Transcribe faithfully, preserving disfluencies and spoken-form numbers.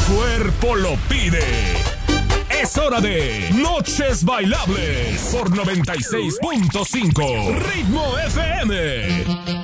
cuerpo lo pide. Es hora de Noches Bailables por noventa y seis punto cinco Ritmo F M.